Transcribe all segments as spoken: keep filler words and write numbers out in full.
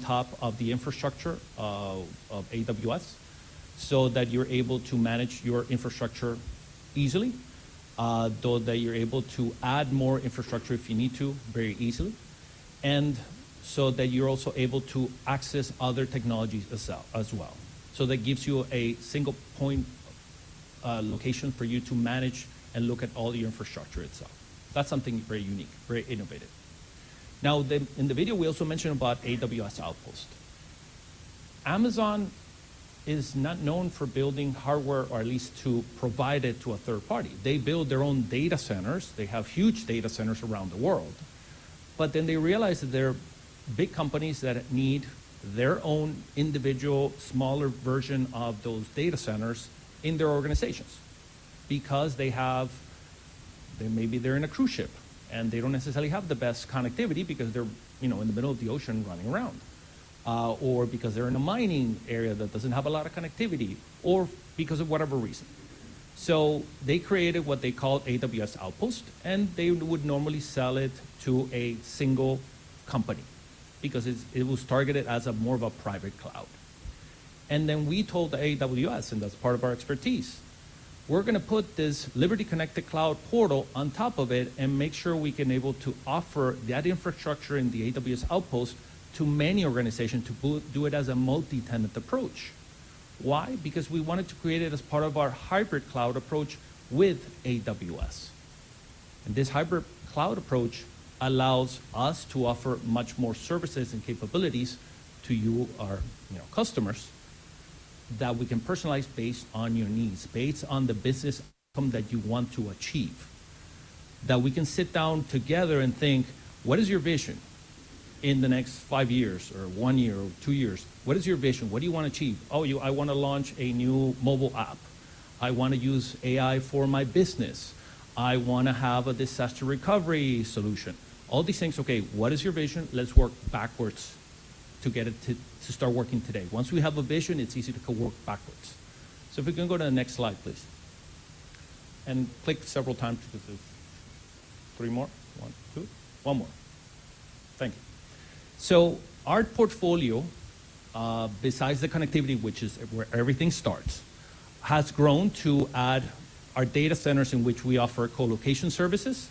top of the infrastructure uh, of A W S so that you're able to manage your infrastructure easily, uh, though that you're able to add more infrastructure if you need to very easily, and so that you're also able to access other technologies as well. So that gives you a single point uh, location for you to manage and look at all your infrastructure itself. That's something very unique, very innovative. Now, the, in the video, we also mentioned about A W S Outpost. Amazon is not known for building hardware, or at least to provide it to a third party. They build their own data centers. They have huge data centers around the world. But then they realize that they're big companies that need their own individual, smaller version of those data centers in their organizations, because they have, they, maybe they're in a cruise ship and they don't necessarily have the best connectivity because they're, you know, in the middle of the ocean running around, uh, or because they're in a mining area that doesn't have a lot of connectivity, or because of whatever reason. So they created what they called A W S Outpost, and they would normally sell it to a single company because it's, it was targeted as a more of a private cloud. And then we told the A W S, and that's part of our expertise, we're going to put this Liberty Connected Cloud portal on top of it and make sure we can able to offer that infrastructure in the A W S Outpost to many organizations to do it as a multi-tenant approach. Why? Because we wanted to create it as part of our hybrid cloud approach with A W S. And this hybrid cloud approach allows us to offer much more services and capabilities to you, our you know, customers, that we can personalize based on your needs, based on the business outcome that you want to achieve. That we can sit down together and think, what is your vision in the next five years or one year or two years? What is your vision? What do you want to achieve? Oh, you, I want to launch a new mobile app. I want to use A I for my business. I want to have a disaster recovery solution. All these things, okay, what is your vision? Let's work backwards to get it to, to start working today. Once we have a vision, it's easy to work backwards. So if we can go to the next slide, please. And click several times. Three more, one, two, one more. Thank you. So our portfolio, uh, besides the connectivity, which is where everything starts, has grown to add our data centers in which we offer co-location services,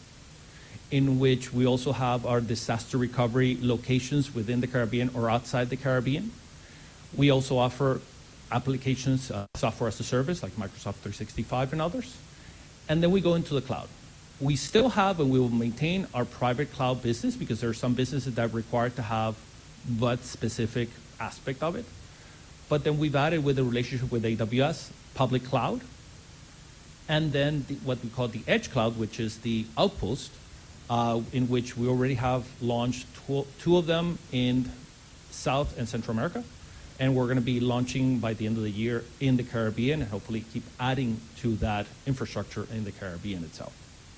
in which we also have our disaster recovery locations within the Caribbean or outside the Caribbean. We also offer applications, uh, software as a service, like Microsoft three sixty-five and others. And then we go into the cloud. We still have and we will maintain our private cloud business because there are some businesses that require to have that specific aspect of it. But then we've added with the relationship with A W S, public cloud, and then the, what we call the edge cloud, which is the Outpost, Uh, in which we already have launched two, two of them in South and Central America, and we're going to be launching by the end of the year in the Caribbean, and hopefully keep adding to that infrastructure in the Caribbean itself.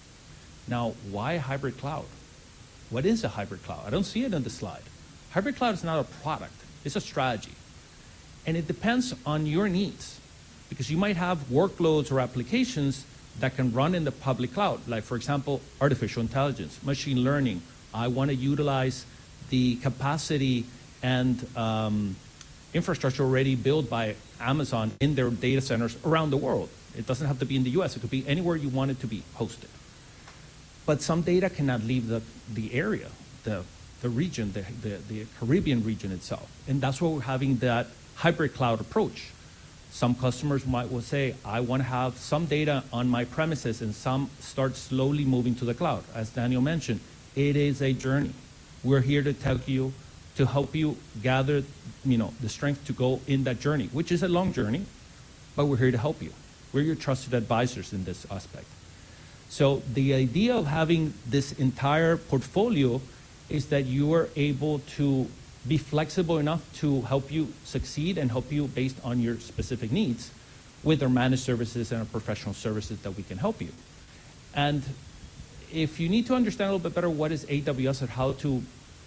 Now, why hybrid cloud? What is a hybrid cloud? I don't see it on the slide. Hybrid cloud is not a product, it's a strategy. And it depends on your needs, because you might have workloads or applications that can run in the public cloud, like, for example, artificial intelligence, machine learning. I want to utilize the capacity and um, infrastructure already built by Amazon in their data centers around the world. It doesn't have to be in the U S. It could be anywhere you want it to be hosted. But some data cannot leave the, the area, the, the region, the, the, the Caribbean region itself. And that's why we're having that hybrid cloud approach. Some customers might will say, I want to have some data on my premises, and some start slowly moving to the cloud. As Daniel mentioned, it is a journey. We're here to tell you, to help you gather, you know, the strength to go in that journey, which is a long journey, but we're here to help you. We're your trusted advisors in this aspect. So the idea of having this entire portfolio is that you are able to be flexible enough to help you succeed and help you based on your specific needs with our managed services and our professional services that we can help you. And if you need to understand a little bit better what is A W S and how to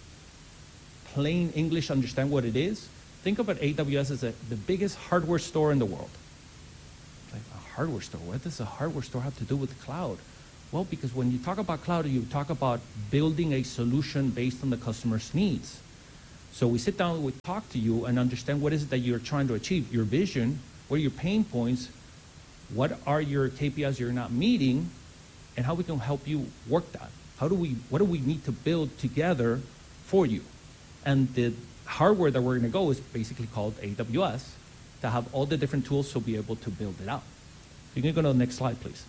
plain English understand what it is, think about A W S as a, the biggest hardware store in the world. Like a hardware store, what does a hardware store have to do with the cloud? Well, because when you talk about cloud, you talk about building a solution based on the customer's needs. So we sit down, we talk to you and understand what is it that you're trying to achieve, your vision, what are your pain points, what are your K P Is you're not meeting, and how we can help you work that. How do we, what do we need to build together for you? And the hardware that we're going to go is basically called A W S to have all the different tools to be able to build it out. You can go to the next slide, please.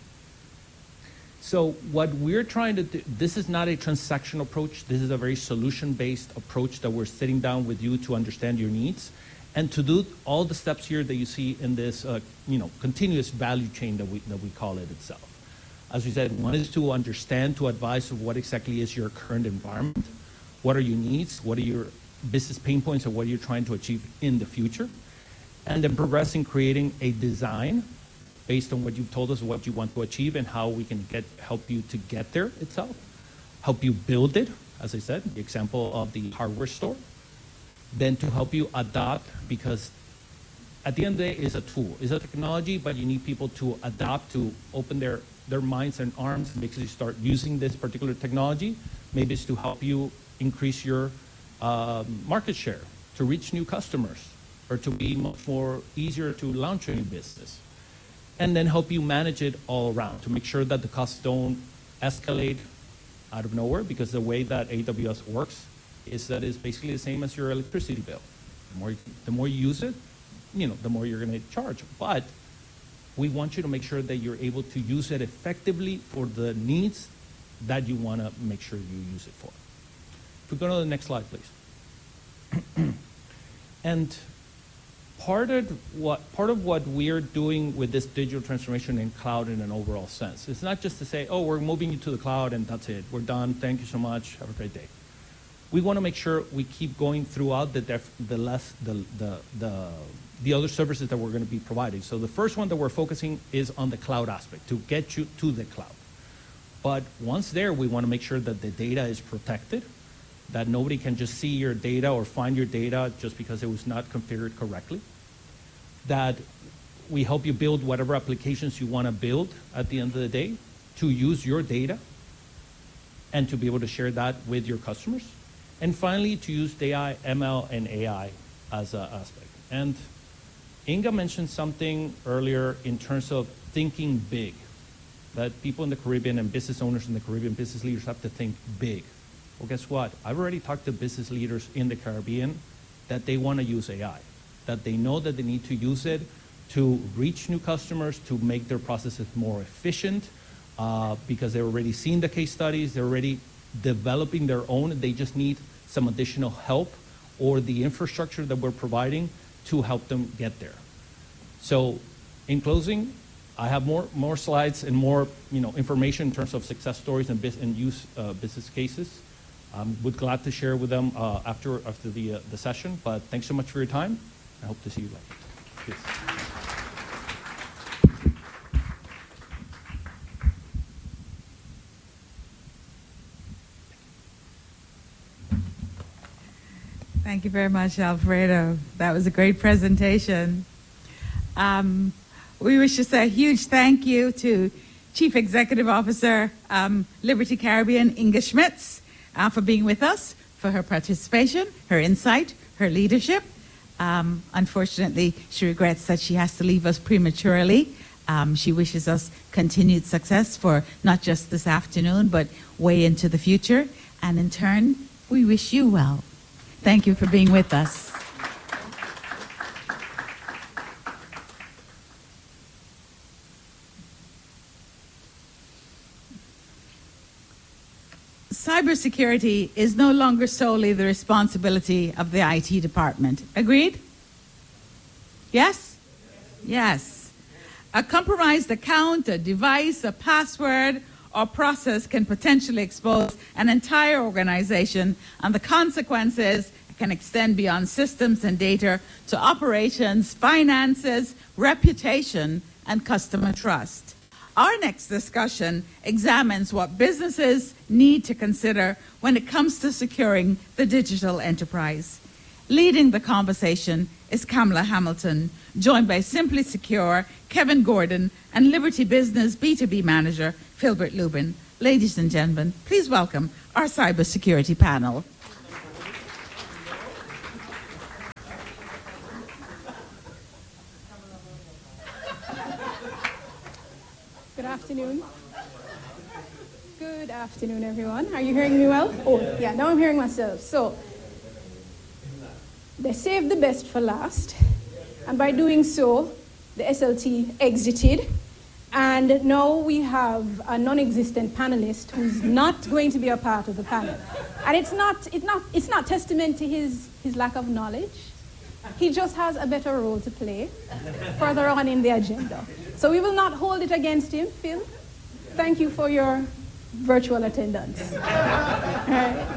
So what we're trying to do, this is not a transactional approach. This is a very solution-based approach that we're sitting down with you to understand your needs and to do all the steps here that you see in this uh, you know, continuous value chain that we, that we call it itself. As we said, one is to understand, to advise of what exactly is your current environment, what are your needs, what are your business pain points, and what are you trying to achieve in the future, and then progress in creating a design based on what you've told us, what you want to achieve, and how we can get help you to get there itself, help you build it, as I said, the example of the hardware store, then to help you adopt, because at the end of the day, it's a tool, it's a technology, but you need people to adopt, to open their, their minds and arms and basically start using this particular technology. Maybe it's to help you increase your um, market share, to reach new customers, or to be much more easier to launch a new business. And then help you manage it all around to make sure that the costs don't escalate out of nowhere, because the way that A W S works is that it's basically the same as your electricity bill. The more you, the more you use it, you know, the more you're going to charge. But we want you to make sure that you're able to use it effectively for the needs that you want to make sure you use it for. If we go to the next slide, please. And part of what part of what we're doing with this digital transformation in cloud in an overall sense, it's not just to say, oh, we're moving you to the cloud and that's it. We're done. Thank you so much. Have a great day. We want to make sure we keep going throughout the def, the less the, the the the other services that we're going to be providing. So the first one that we're focusing is on the cloud aspect, to get you to the cloud. But once there, we want to make sure that the data is protected, that nobody can just see your data or find your data just because it was not configured correctly, that we help you build whatever applications you want to build at the end of the day to use your data and to be able to share that with your customers. And finally, to use A I, M L, and A I as an aspect. And Inga mentioned something earlier in terms of thinking big, that people in the Caribbean and business owners in the Caribbean, business leaders have to think big. Well, guess what? I've already talked to business leaders in the Caribbean that they want to use A I, that they know that they need to use it to reach new customers, to make their processes more efficient, uh, because they're already seeing the case studies, they're already developing their own, they just need some additional help or the infrastructure that we're providing to help them get there. So in closing, I have more, more slides and more you know, information in terms of success stories and, bis and use uh, business cases. I would glad to share with them uh, after, after the, uh, the session, but thanks so much for your time. I hope to see you later. Yes. Thank you very much, Alfredo. That was a great presentation. Um, we wish to say a huge thank you to Chief Executive Officer, um, Liberty Caribbean, Inga Schmitz, uh, for being with us, for her participation, her insight, her leadership. Um, unfortunately, she regrets that she has to leave us prematurely. Um, she wishes us continued success for not just this afternoon, but way into the future. And in turn, we wish you well. Thank you for being with us. Cybersecurity is no longer solely the responsibility of the I T department. Agreed? Yes? Yes. A compromised account, a device, a password, or process can potentially expose an entire organization, and the consequences can extend beyond systems and data to operations, finances, reputation, and customer trust. Our next discussion examines what businesses need to consider when it comes to securing the digital enterprise. Leading the conversation is Kamala Hamilton, joined by Simply Secure, Kevin Gordon, and Liberty Business B two B Manager, Philbert Lubin. Ladies and gentlemen, please welcome our cybersecurity panel. Good afternoon. Good afternoon, everyone. Are you hearing me well? Oh, yeah, now I'm hearing myself. So, they saved the best for last, and by doing so, the S L T exited, and now we have a non-existent panelist who's not going to be a part of the panel. And it's not, it's not, it's not testament to his, his lack of knowledge. He just has a better role to play further on in the agenda. So we will not hold it against him. Phil, thank you for your virtual attendance. All right.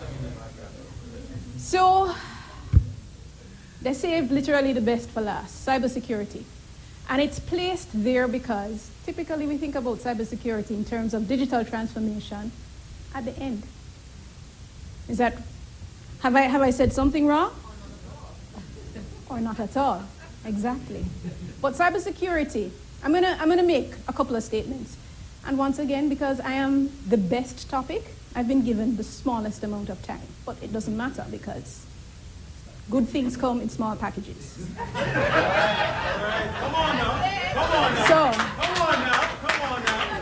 So, they saved literally the best for last, cybersecurity. And it's placed there because typically we think about cybersecurity in terms of digital transformation at the end. Is that, have I, have I said something wrong? Or not at all? Exactly. But cybersecurity, I'm gonna, I'm gonna make a couple of statements. And once again, because I am the best topic, I've been given the smallest amount of time. But it doesn't matter because good things come in small packages. All right, come on now. Come on now. So, come on now. Come on now.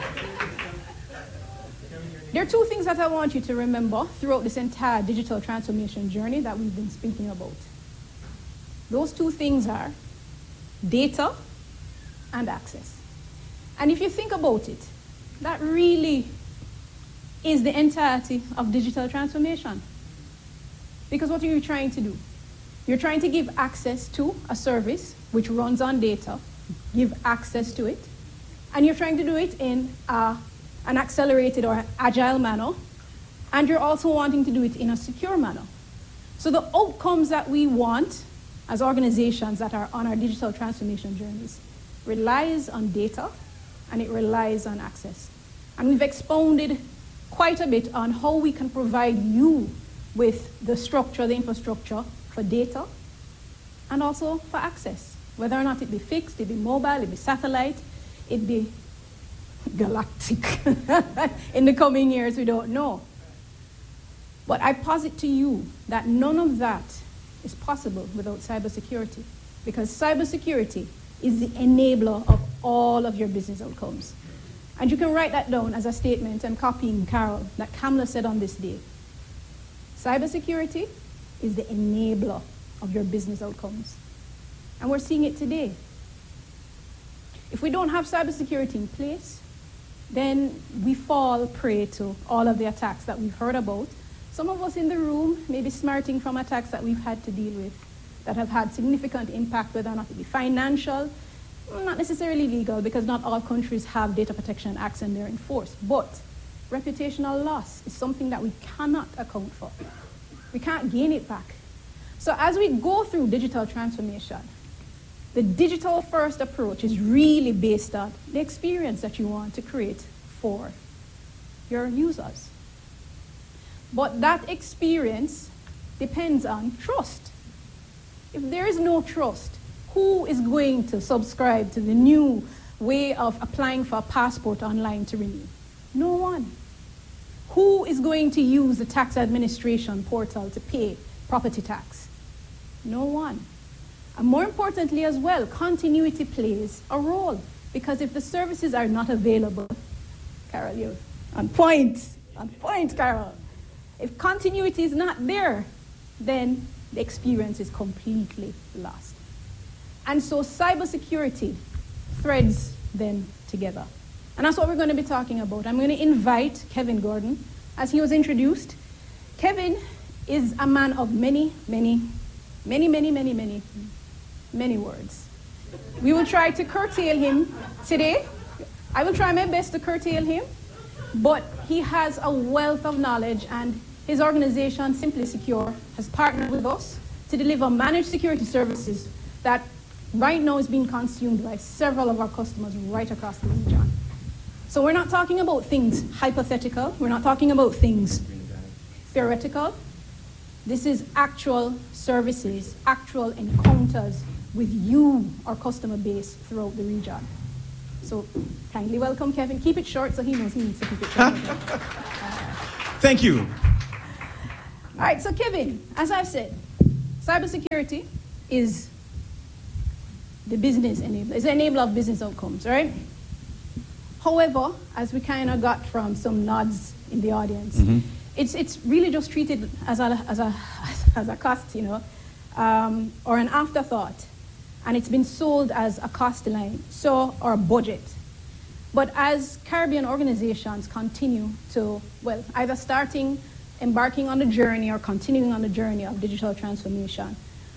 there are two things that I want you to remember throughout this entire digital transformation journey that we've been speaking about. Those two things are data and access. And if you think about it, that really is the entirety of digital transformation. Because what are you trying to do? You're trying to give access to a service which runs on data, give access to it, and you're trying to do it in a, an accelerated or agile manner, and you're also wanting to do it in a secure manner. So the outcomes that we want as organizations that are on our digital transformation journeys relies on data, and it relies on access. And we've expounded quite a bit on how we can provide you with the structure, the infrastructure for data, and also for access. Whether or not it be fixed, it be mobile, it be satellite, it be galactic. In the coming years, we don't know. But I posit to you that none of that is possible without cybersecurity, because cybersecurity is the enabler of all of your business outcomes. And you can write that down as a statement. I'm copying Carol, that Kamla said on this day. Cybersecurity is the enabler of your business outcomes. And we're seeing it today. If we don't have cybersecurity in place, then we fall prey to all of the attacks that we've heard about. Some of us in the room may be smarting from attacks that we've had to deal with that have had significant impact, whether or not it be financial, not necessarily legal, because not all countries have data protection acts and they're enforced. But reputational loss is something that we cannot account for. We can't gain it back. So as we go through digital transformation, the digital first approach is really based on the experience that you want to create for your users. But that experience depends on trust. If there is no trust, who is going to subscribe to the new way of applying for a passport online to renew? No one. Who is going to use the tax administration portal to pay property tax? No one. And more importantly as well, continuity plays a role, because if the services are not available, Carol, you're on point, on point, Carol. If continuity is not there, then the experience is completely lost. And so cybersecurity threads them together. And that's what we're going to be talking about. I'm going to invite Kevin Gordon, as he was introduced. Kevin is a man of many, many, many, many, many, many, many words. We will try to curtail him today. I will try my best to curtail him, but he has a wealth of knowledge, and his organization, Simply Secure, has partnered with us to deliver managed security services that right now is being consumed by several of our customers right across the region. So we're not talking about things hypothetical. We're not talking about things theoretical. This is actual services, actual encounters with you, our customer base, throughout the region. So kindly welcome Kevin. Keep it short so he knows he needs to keep it short. Thank you. All right, so Kevin, as I've said, cybersecurity is the business enabler. It's an enabler of business outcomes, right? However, as we kind of got from some nods in the audience, Mhm. it's it's really just treated as a as a as a cost, you know, um, or an afterthought, and it's been sold as a cost line, so or a budget. But as Caribbean organizations continue to, well, either starting, embarking on the journey or continuing on the journey of digital transformation,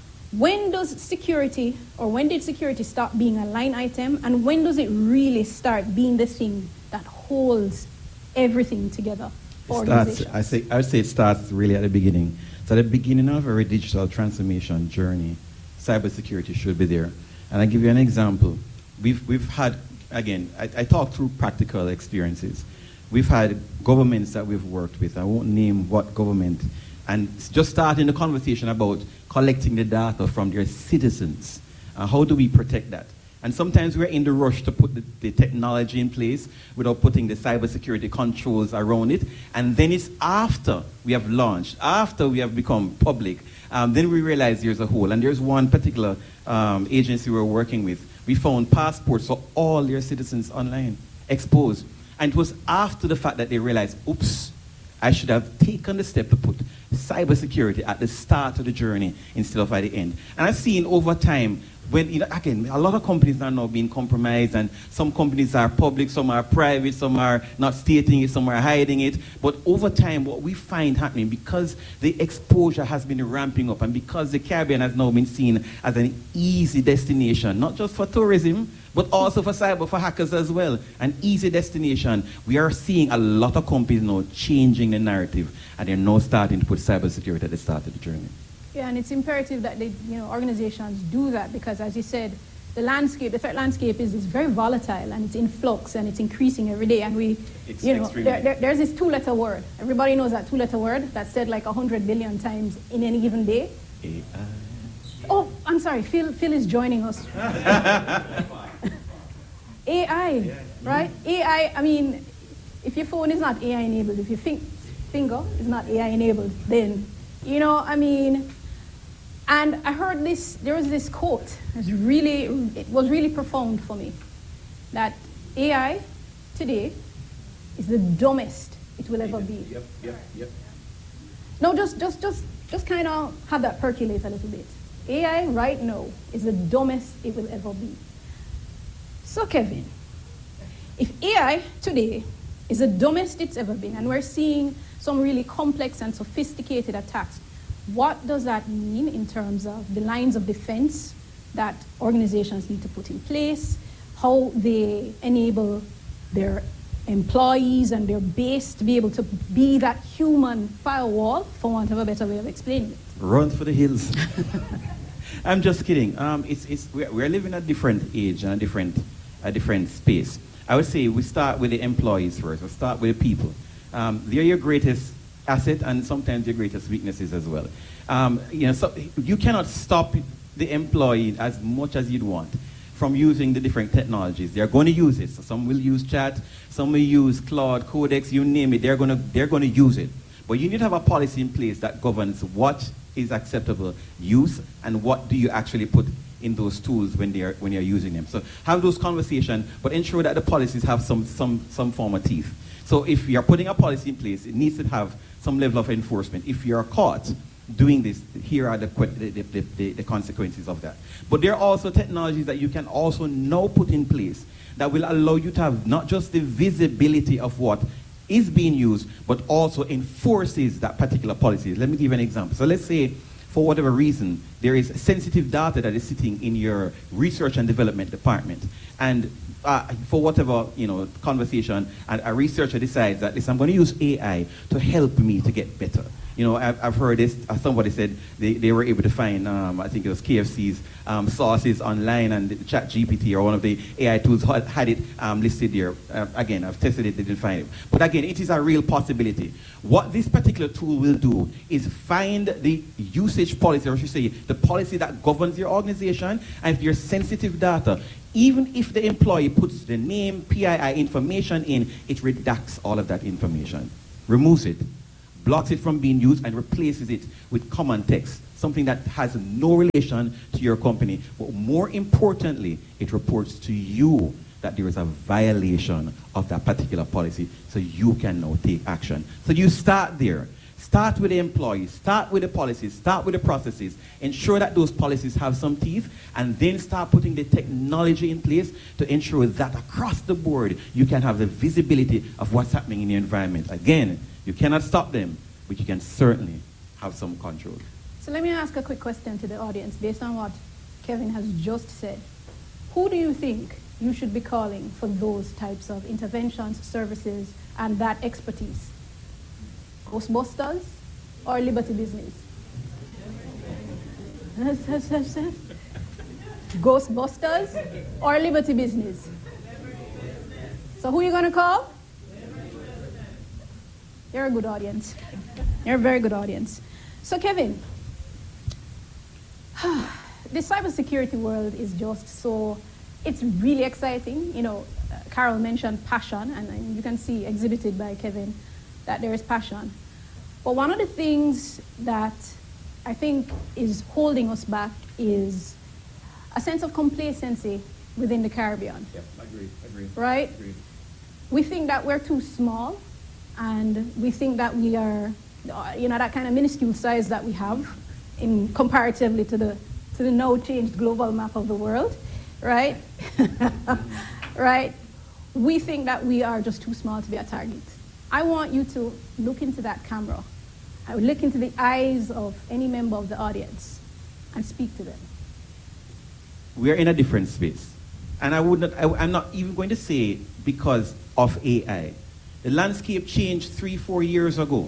when does security, or when did security stop being a line item, and when does it really start being the thing that holds everything together for It starts, organizations? I, say, I would say it starts really at the beginning. So at the beginning of every digital transformation journey, cybersecurity should be there. And I'll give you an example. We've, we've had, again, I, I talk through practical experiences. We've had governments that we've worked with. I won't name what government. And just starting the conversation about collecting the data from their citizens. Uh, how do we protect that? And sometimes we're in the rush to put the, the technology in place without putting the cybersecurity controls around it. And then it's after we have launched, after we have become public, um, then we realize there's a hole. And there's one particular um, agency we're working with. We found passports for all their citizens online, exposed. And it was after the fact that they realized, oops, I should have taken the step to put cybersecurity at the start of the journey instead of at the end. And I've seen over time, when, you know, again, a lot of companies are now being compromised, and some companies are public, some are private, some are not stating it, some are hiding it. But over time, what we find happening, because the exposure has been ramping up, and because the Caribbean has now been seen as an easy destination, not just for tourism, but also for cyber, for hackers as well, an easy destination, we are seeing a lot of companies now changing the narrative, and they're now starting to put cybersecurity at the start of the journey. Yeah, and it's imperative that they, you know, organizations do that, because, as you said, the landscape, the threat landscape is, is very volatile, and it's in flux, and it's increasing every day. And we, It's you know, extremely. there, there, there's this two-letter word. Everybody knows that two-letter word that's said like a hundred billion times in any given day. A I. Oh, I'm sorry. Phil, Phil is joining us. A I, right? A I. I mean, if your phone is not A I enabled, if your fin- finger is not A I enabled, then, you know, I mean. And I heard this, there was this quote, it was really, it was really profound for me, that A I today is the dumbest it will ever be. Yep, yep, yep. No, just, just, just, just kind of have that percolate a little bit. A I right now is the dumbest it will ever be. So Kevin, if A I today is the dumbest it's ever been, and we're seeing some really complex and sophisticated attacks, what does that mean in terms of the lines of defense that organizations need to put in place, how they enable their employees and their base to be able to be that human firewall, for want of a better way of explaining it? Run for the hills. I'm just kidding. Um, it's, it's, we're, we're living at a different age and a different, a different space. I would say we start with the employees first. We start with the people. Um, they're your greatest asset, and sometimes your greatest weaknesses as well. Um, you know, so you cannot stop the employee as much as you'd want from using the different technologies. They're going to use it. So some will use chat, some will use Claude, Codex, you name it. They're going to they're going to use it. But you need to have a policy in place that governs what is acceptable use and what do you actually put in those tools when they are when you're using them. So have those conversations, but ensure that the policies have some some some form of teeth. So if you're putting a policy in place, it needs to have some level of enforcement. If you're caught doing this, here are the, the, the, the, the consequences of that. But there are also technologies that you can also now put in place that will allow you to have not just the visibility of what is being used, but also enforces that particular policy. Let me give you an example. So let's say, for whatever reason, there is sensitive data that is sitting in your research and development department. And uh, for whatever, you know, conversation, and a researcher decides that, listen, I'm going to use A I to help me to get better. You know, I've, I've heard this, uh, somebody said they, they were able to find, um, I think it was K F C's um, sources online, and the Chat G P T or one of the A I tools had, had it um, listed there. Uh, again, I've tested it, they didn't find it. But again, it is a real possibility. What this particular tool will do is find the usage policy, or I should say, the policy that governs your organization, and if there's sensitive data, even if the employee puts the name, P I I information in, it redacts all of that information, removes it, blocks it from being used, and replaces it with common text, something that has no relation to your company. But more importantly, it reports to you that there is a violation of that particular policy, so you can now take action. So you start there. Start with the employees, start with the policies, start with the processes, ensure that those policies have some teeth, and then start putting the technology in place to ensure that across the board you can have the visibility of what's happening in the environment. Again, you cannot stop them, but you can certainly have some control. So let me ask a quick question to the audience based on what Kevin has just said. Who do you think you should be calling for those types of interventions, services, and that expertise? Ghostbusters or Liberty Business? Ghostbusters or Liberty Business? So who are you going to call? You're a good audience. You're a very good audience. So Kevin, the cybersecurity world is just so, it's really exciting. You know, uh, Carol mentioned passion, and, and you can see exhibited by Kevin that there is passion. But one of the things that I think is holding us back is a sense of complacency within the Caribbean. Yep, agree, agree. Right? Agreed. We think that we're too small, and we think that we are, you know, that kind of minuscule size that we have in comparatively to the to the now changed global map of the world, right? Right? We think that we are just too small to be a target. I want you to look into that camera. I would look into the eyes of any member of the audience and speak to them. We are in a different space. And I would not, I, I'm not even going to say because of A I. The landscape changed three, four years ago.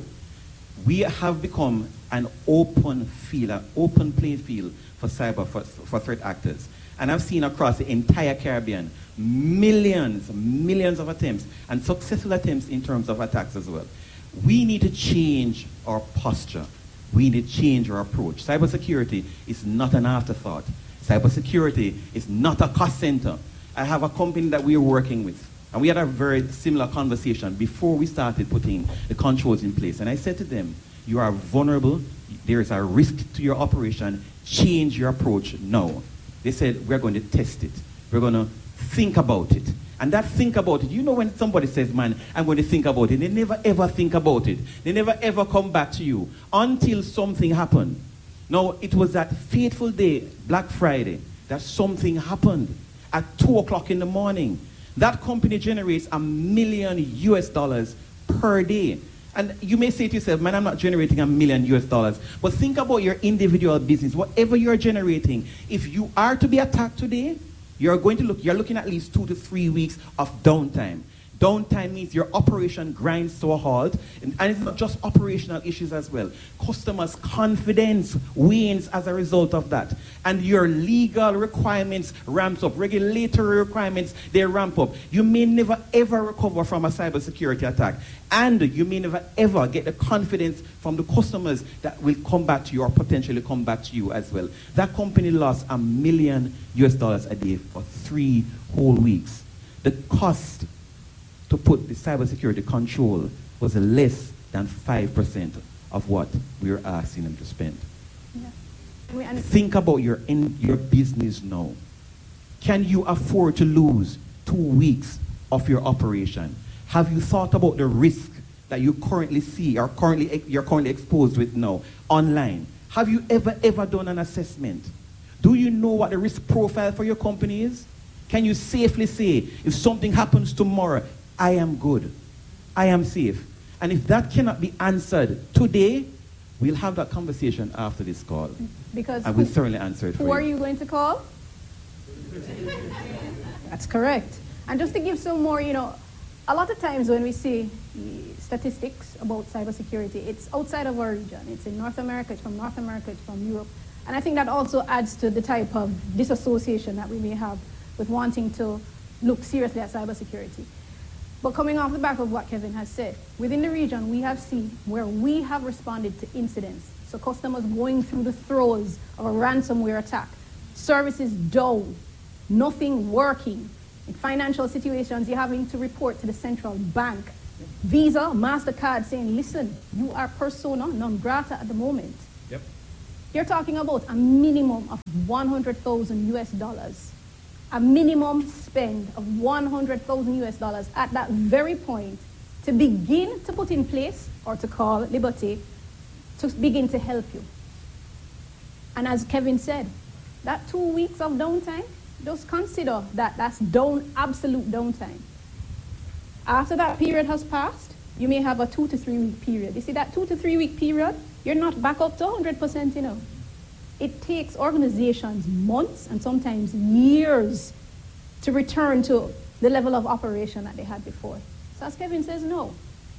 We have become an open field, an open playing field for cyber, for, for threat actors. And I've seen across the entire Caribbean millions, millions of attempts and successful attempts in terms of attacks as well. We need to change our posture. We need to change our approach. Cybersecurity is not an afterthought. Cybersecurity is not a cost center. I have a company that we are working with, and we had a very similar conversation before we started putting the controls in place. And I said to them, you are vulnerable. There is a risk to your operation. Change your approach now. They said, we're going to test it. We're going to think about it. And that think about it, you know when somebody says, man, I'm going to think about it, they never ever think about it. They never ever come back to you until something happened. Now, it was that fateful day, Black Friday, that something happened at two o'clock in the morning. That company generates a million U S dollars per day. And you may say to yourself, man, I'm not generating a million U S dollars. But think about your individual business, whatever you're generating. If you are to be attacked today, you're going to look, you're looking at least two to three weeks of downtime. Downtime means your operation grinds to a halt, and, and it's not just operational issues as well. Customers' confidence wanes as a result of that. And your legal requirements ramps up, regulatory requirements, they ramp up. You may never ever recover from a cybersecurity attack. And you may never ever get the confidence from the customers that will come back to you or potentially come back to you as well. That company lost a million U S dollars a day for three whole weeks. The cost to put the cybersecurity control was less than five percent of what we were asking them to spend. Yeah. I mean, and Think about your, in, your business now. Can you afford to lose two weeks of your operation? Have you thought about the risk that you currently see or currently, you're currently exposed with now online? Have you ever, ever done an assessment? Do you know what the risk profile for your company is? Can you safely say, if something happens tomorrow, I am good, I am safe? And if that cannot be answered today, we'll have that conversation after this call. because I will certainly answer it for who you. are you going to call? That's correct. And just to give some more, you know, a lot of times when we see statistics about cybersecurity, it's outside of our region. It's in North America, it's from North America, it's from Europe. And I think that also adds to the type of disassociation that we may have with wanting to look seriously at cybersecurity. But coming off the back of what Kevin has said, within the region, we have seen where we have responded to incidents. So customers going through the throes of a ransomware attack, services down, nothing working. In financial situations, you're having to report to the central bank. Visa, MasterCard saying, listen, you are persona non grata at the moment. Yep. You're talking about a minimum of one hundred thousand U S dollars a minimum spend of one hundred thousand U S dollars at that very point to begin to put in place or to call Liberty to begin to help you. And as Kevin said, that two weeks of downtime, just consider that that's down, absolute downtime. After that period has passed, you may have a two to three week period. You see that two to three week period, you're not back up to one hundred percent, you know. It takes organizations months and sometimes years to return to the level of operation that they had before. So as Kevin says, no.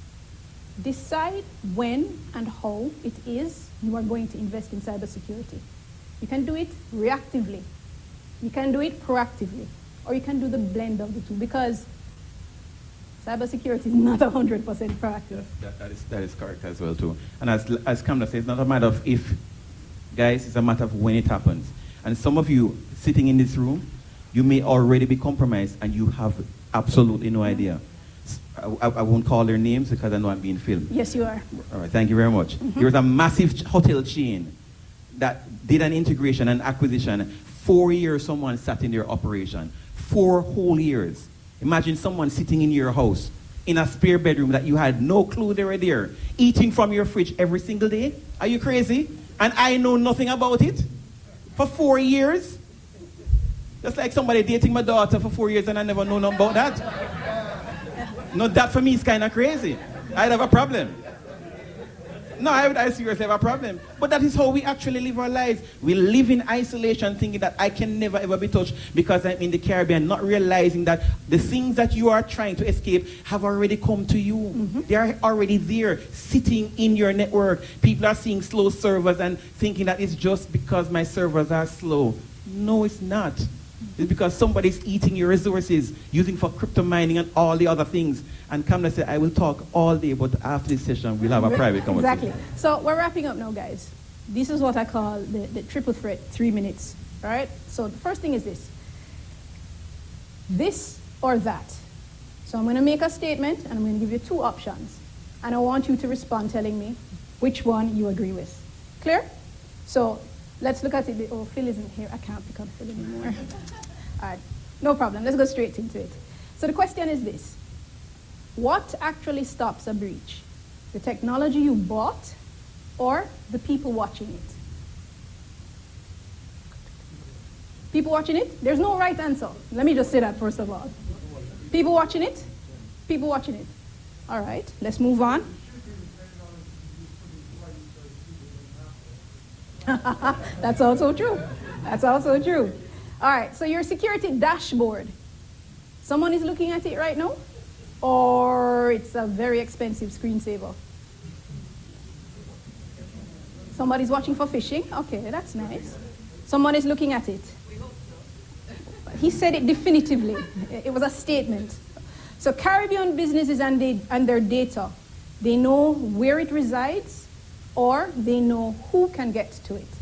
Decide when and how it is you are going to invest in cybersecurity. You can do it reactively. You can do it proactively. Or you can do the blend of the two, because cybersecurity is not one hundred percent proactive. That, that, is, that is correct as well, too. And as, as Kamla says, it's not a matter of if, guys, it's a matter of when it happens. And some of you sitting in this room, you may already be compromised and you have absolutely no idea. I, I, I won't call their names because I know I'm being filmed. Yes, you are. All right, thank you very much. Mm-hmm. There was a massive ch- hotel chain that did an integration and acquisition. Four years someone sat in their operation. Four whole years. Imagine someone sitting in your house in a spare bedroom that you had no clue they were there, eating from your fridge every single day. Are you crazy? And I know nothing about it for four years. Just like somebody dating my daughter for four years and I never know nothing about that. No, that for me is kind of crazy. I'd have a problem. No, I would I seriously have a problem. But that is how we actually live our lives. We live in isolation thinking that I can never ever be touched because I'm in the Caribbean, not realizing that the things that you are trying to escape have already come to you. Mm-hmm. They are already there, sitting in your network. People are seeing slow servers and thinking that it's just because my servers are slow. No, it's not. It's because somebody's eating your resources, using for crypto mining and all the other things. And Kamla said, I will talk all day, but after this session, we'll have a private conversation. Exactly. So we're wrapping up now, guys. This is what I call the, the triple threat, three minutes. All right? So the first thing is this. This or that. So I'm going to make a statement, and I'm going to give you two options. And I want you to respond telling me which one you agree with. Clear? So let's look at it. Oh, Phil isn't here. I can't pick up Phil anymore. All right. No problem. Let's go straight into it. So the question is this. What actually stops a breach? The technology you bought or the people watching it? People watching it? There's no right answer. Let me just say that first of all. People watching it? People watching it. All right. Let's move on. That's also true. That's also true. All right, so your security dashboard. Someone is looking at it right now? Or it's a very expensive screensaver? Somebody's watching for phishing? Okay, that's nice. Someone is looking at it. He said it definitively. It was a statement. So Caribbean businesses and, they, and their data, they know where it resides, or they know who can get to it.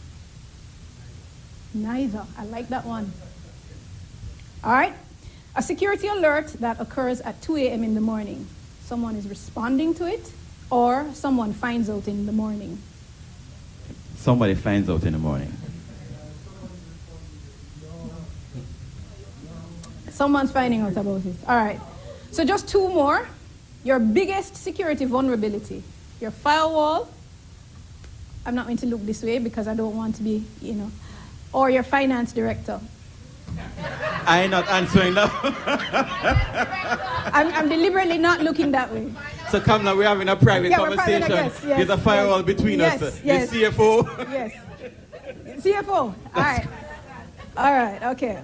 Neither. I like that one. All right. A security alert that occurs at two a.m. in the morning. Someone is responding to it, or someone finds out in the morning. Somebody finds out in the morning. Someone's finding out about it. All right. So just two more. Your biggest security vulnerability. Your firewall. I'm not going to look this way because I don't want to be, you know. Or your finance director. I'm not answering that. I'm, I'm deliberately not looking that way. So Kamla, we're having a private Yeah, conversation. we're private, yes, yes, There's a firewall yes, between yes, us. yes. The C F O. Yes. C F O. All right. All right. Okay.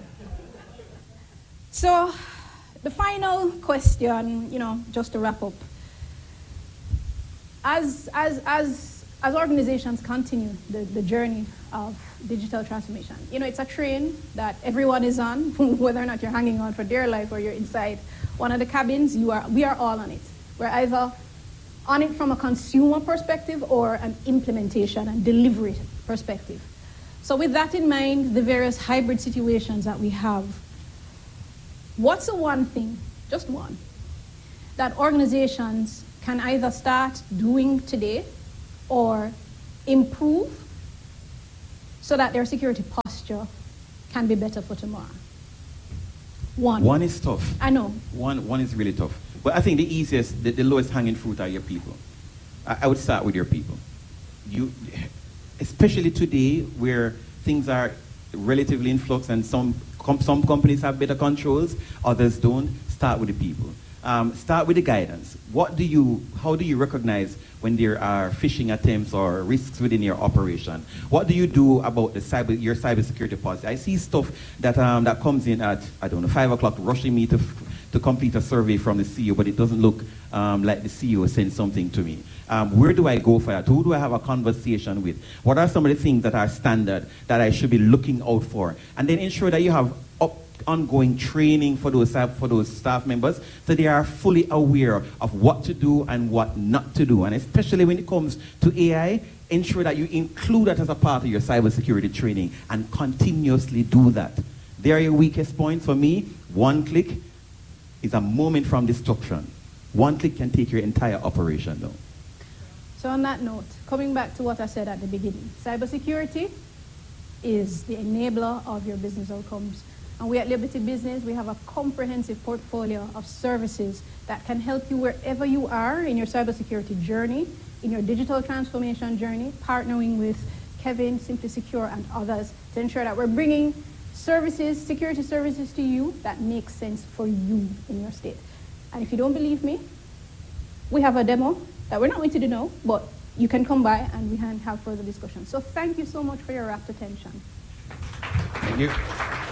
So the final question, you know, just to wrap up. As as as as organizations continue the, the journey of digital transformation, you know, it's a train that everyone is on, whether or not you're hanging on for dear life or you're inside one of the cabins. You are. We are all on it. We're either on it from a consumer perspective or an implementation and delivery perspective. So with that in mind, the various hybrid situations that we have, what's the one thing, just one, that organizations can either start doing today or improve so that their security posture can be better for tomorrow? One. One is tough. I know. One, one is really tough. But I think the easiest, the, the lowest hanging fruit are your people. I, I would start with your people. You, especially today where things are relatively in flux and some, com, some companies have better controls, others don't, start with the people. Um, start with the guidance. What do you, how do you recognize when there are phishing attempts or risks within your operation? What do you do about the cyber, your cybersecurity policy? I see stuff that, um, that comes in at, I don't know, five o'clock, rushing me to, to complete a survey from the C E O, but it doesn't look um, like the C E O sent something to me. Um, where do I go for that? Who do I have a conversation with? What are some of the things that are standard that I should be looking out for? And then ensure that you have up ongoing training for those, for those staff members so they are fully aware of what to do and what not to do. And especially when it comes to A I, ensure that you include that as a part of your cybersecurity training and continuously do that. They are your weakest points. For me, one click is a moment from destruction. One click can take your entire operation down. So on that note, coming back to what I said at the beginning, cybersecurity is the enabler of your business outcomes. And we at Liberty Business, we have a comprehensive portfolio of services that can help you wherever you are in your cybersecurity journey, in your digital transformation journey, partnering with Kevin, Simply Secure, and others to ensure that we're bringing services, security services to you that make sense for you in your state. And if you don't believe me, we have a demo that we're not going to do now, but you can come by and we can have further discussion. So thank you so much for your rapt attention. Thank you.